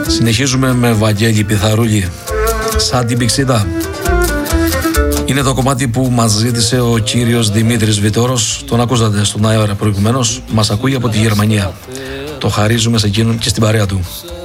Συνεχίζουμε με Βαγγέλη Πιθαρούλη, σαν την πηξίδα. Είναι το κομμάτι που μας ζήτησε ο κύριος Δημήτρης Βιτόρος. Τον ακούσατε στον αέρα προηγουμένως. Μας ακούει από τη Γερμανία. Το χαρίζουμε σε εκείνον και στην παρέα του.